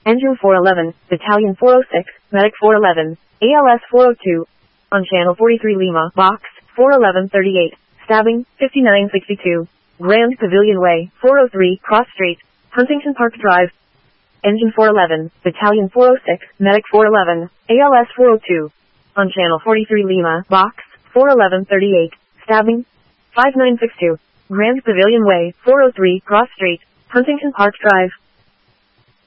Engine 411, Battalion 406, Medic 411, ALS 402. On Channel 43 Lima, Box 41138, stabbing 5962. Grand Pavilion Way, 403, Cross Street, Huntington Park Drive. Engine 411, Battalion 406, Medic 411, ALS 402. On Channel 43 Lima, Box 41138, stabbing 5962. Grand Pavilion Way, 403, Cross Street, Huntington Park Drive.